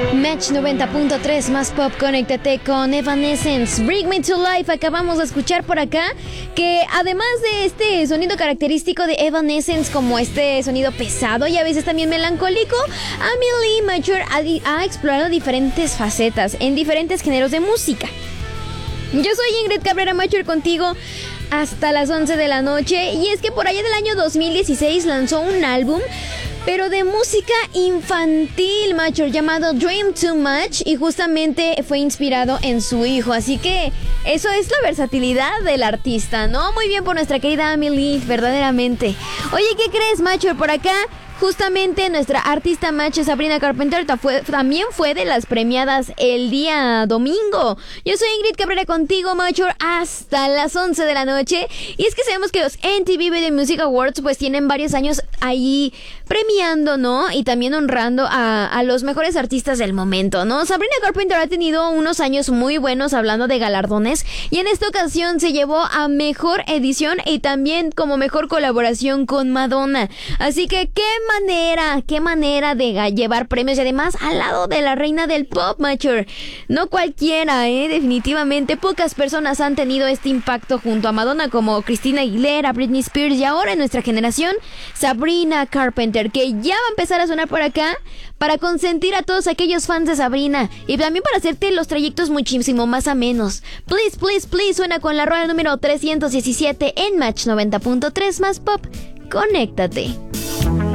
Match 90.3 más pop, conéctate con Evanescence, Bring Me to Life. Acabamos de escuchar por acá que además de este sonido característico de Evanescence, como este sonido pesado y a veces también melancólico, Amy Lee Major ha explorado diferentes facetas en diferentes géneros de música. Yo soy Ingrid Cabrera Major, contigo hasta las 11 de la noche, y es que por allá del año 2016 lanzó un álbum pero de música infantil, Major, llamado Dream Too Much, y justamente fue inspirado en su hijo, así que eso es la versatilidad del artista, ¿no? Muy bien por nuestra querida Amy Lee, verdaderamente. Oye, ¿qué crees, Major? Por acá justamente nuestra artista match Sabrina Carpenter también fue de las premiadas el día domingo. Yo soy Ingrid Cabrera, contigo, Major, hasta las 11 de la noche. Y es que sabemos que los MTV Video Music Awards pues tienen varios años ahí premiando, ¿no? Y también honrando a los mejores artistas del momento, ¿no? Sabrina Carpenter ha tenido unos años muy buenos hablando de galardones, y en esta ocasión se llevó a mejor edición y también como mejor colaboración con Madonna. Así que qué manera de llevar premios, y además al lado de la reina del pop, Major. No cualquiera, definitivamente pocas personas han tenido este impacto junto a Madonna, como Christina Aguilera, Britney Spears, y ahora en nuestra generación Sabrina Carpenter, que ya va a empezar a sonar por acá para consentir a todos aquellos fans de Sabrina y también para hacerte los trayectos muchísimo más amenos. Please, please, please, suena con la rueda número 317 en Match 90.3 más pop. Conéctate.